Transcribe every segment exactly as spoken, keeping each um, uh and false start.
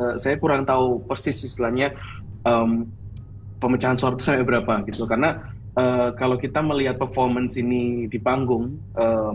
uh, saya kurang tahu persis istilahnya um, pemecahan suara itu sampai berapa gitu. Karena uh, kalau kita melihat performance ini di panggung, uh,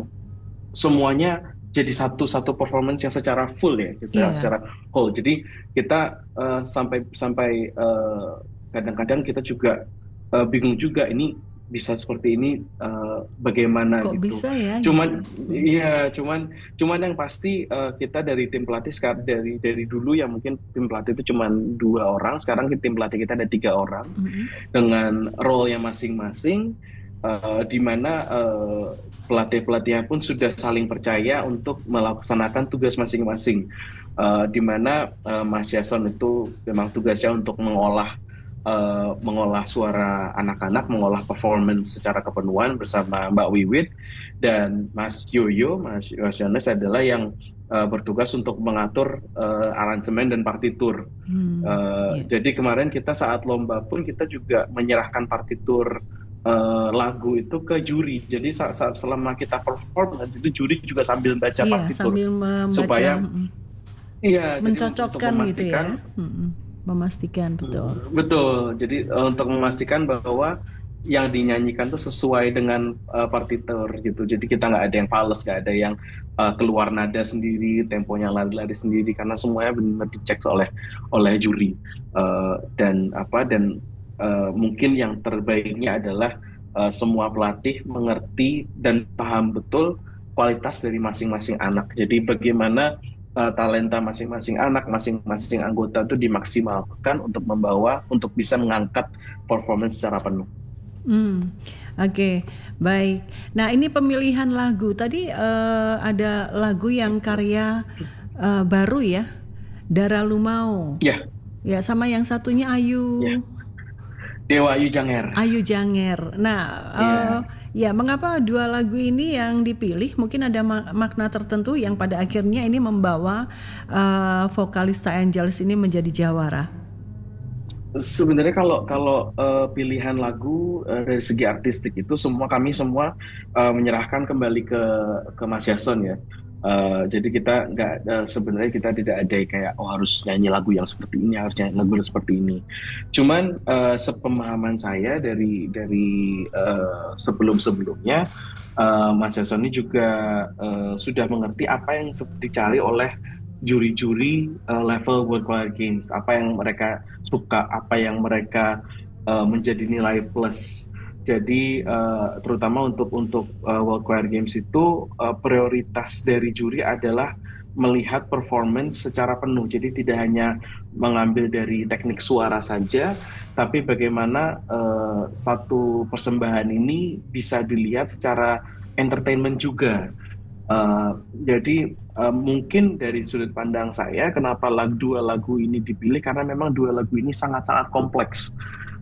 semuanya jadi satu satu performance yang secara full ya, secara, Iya, secara whole. Jadi kita uh, sampai sampai uh, kadang-kadang kita juga uh, bingung juga ini bisa seperti ini uh, bagaimana kok gitu. bisa ya gitu. Cuman Mm. iya, cuman cuman yang pasti uh, kita dari tim pelatih sekarang dari dari dulu yang mungkin tim pelatih itu cuman dua orang, sekarang tim pelatih kita ada tiga orang Mm-mm. dengan role yang masing-masing, uh, di mana uh, pelatih-pelatihnya pun sudah saling percaya untuk melaksanakan tugas masing-masing. Uh, di mana uh, Mas Yason itu memang tugasnya untuk mengolah uh, mengolah suara anak-anak, mengolah performance secara kepenuhan bersama Mbak Wiwit, dan Mas Yoyo, Mas Yohanes adalah yang uh, bertugas untuk mengatur uh, aransemen dan partitur. Hmm, Uh, ya. jadi kemarin kita saat lomba pun kita juga menyerahkan partitur uh, lagu itu ke juri. Jadi saat, saat selama kita perform, itu juri juga sambil baca Iya, partitur sambil membaca, supaya mm, iya. Jadi untuk mencocokkan gitu ya. memastikan Mm-mm. Memastikan betul. hmm, betul. Jadi uh, untuk memastikan bahwa yang dinyanyikan tuh sesuai dengan uh, partitur gitu. Jadi kita nggak ada yang fals, nggak ada yang uh, keluar nada sendiri, temponya lari-lari sendiri, karena semuanya benar dicek oleh oleh juri. Uh, dan apa dan uh, mungkin yang terbaiknya adalah uh, semua pelatih mengerti dan paham betul kualitas dari masing-masing anak. Jadi bagaimana uh, talenta masing-masing anak, masing-masing anggota itu dimaksimalkan untuk membawa, untuk bisa mengangkat performance secara penuh. Hmm, oke, baik. Nah, ini pemilihan lagu. Tadi eh, ada lagu yang karya eh, baru ya, Dara Lumau. Ya, Ya, sama yang satunya ya. Ayu Dewa Ayu Janger. Ayu Janger. Nah, eh, Ya, ya mengapa dua lagu ini yang dipilih? Mungkin ada ma- makna tertentu yang pada akhirnya ini membawa eh, vokalis Star Angels ini menjadi jawara. sebenarnya kalau kalau uh, pilihan lagu uh, dari segi artistik itu semua kami semua uh, menyerahkan kembali ke ke Mas Yason ya. Uh, jadi kita nggak uh, sebenarnya kita tidak ada kayak oh harus nyanyi lagu yang seperti ini, harus nyanyi lagu yang seperti ini. Cuman uh, sepemahaman saya dari dari uh, sebelum-sebelumnya, uh, Mas Yason ini juga uh, sudah mengerti apa yang dicari oleh juri-juri uh, level World Choir Games, apa yang mereka suka, apa yang mereka uh, menjadi nilai plus. Jadi uh, terutama untuk untuk uh, World Choir Games itu uh, prioritas dari juri adalah melihat performance secara penuh. Jadi tidak hanya mengambil dari teknik suara saja, tapi bagaimana uh, satu persembahan ini bisa dilihat secara entertainment juga. Uh, jadi uh, mungkin dari sudut pandang saya, kenapa lagu dua lagu ini dipilih karena memang dua lagu ini sangat-sangat kompleks.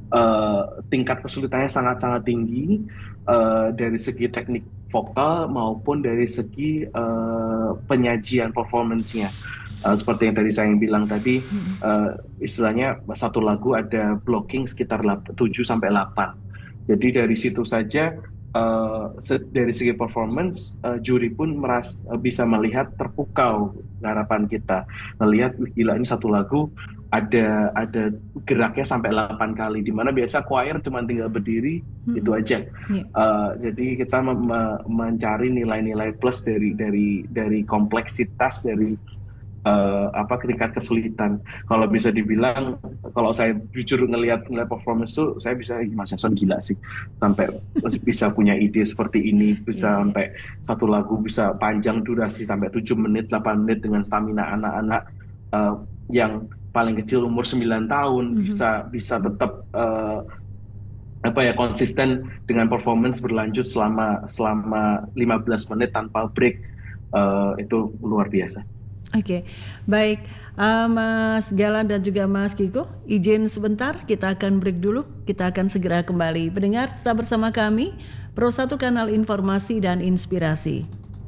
Uh, tingkat kesulitannya sangat-sangat tinggi uh, dari segi teknik vokal maupun dari segi uh, penyajian performance-nya. Uh, seperti yang tadi saya bilang tadi, uh, istilahnya satu lagu ada blocking sekitar tujuh sampai delapan. Jadi dari situ saja uh, dari segi performance, uh, juri pun meras, uh, bisa melihat terpukau harapan kita, melihat gila ini satu lagu ada ada geraknya sampai delapan kali, di mana biasa choir cuma tinggal berdiri itu Mm-mm. aja. Ya. Uh, jadi kita me- me- mencari nilai-nilai plus dari dari dari kompleksitas dari uh, apa tingkat kesulitan. Kalau bisa dibilang, kalau saya jujur ngelihat ngelihat performance tuh, saya bisa "Ih, Mas Jason gila sih sampai bisa punya ide seperti ini, Iya, bisa iya. sampai satu lagu bisa panjang durasi sampai tujuh menit, delapan menit dengan stamina anak-anak uh, yang paling kecil umur sembilan tahun Mhm. bisa bisa tetap uh, apa ya konsisten dengan performance berlanjut selama selama lima belas menit tanpa break. Uh, itu luar biasa. Oke, baik. Eh, Mas Galan dan juga Mas Kiko, izin sebentar, kita akan break dulu. Kita akan segera kembali. Pendengar, tetap bersama kami, Pro satu Kanal Informasi dan Inspirasi.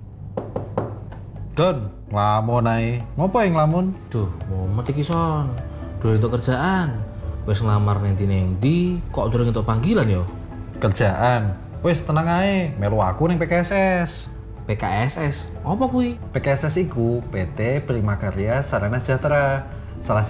Don, ngelamun ae. Ngopo yang ngelamun? Duh, mumet iki son. Durung entuk kerjaan. Wis nglamar nang ndi kok durung entuk panggilan yo? Kerjaan. Wis tenang ae, melu aku ning P K S S. P K S S. Apa kuwi? P K S S iku P T Prima Karya Sarana Sejahtera. Salah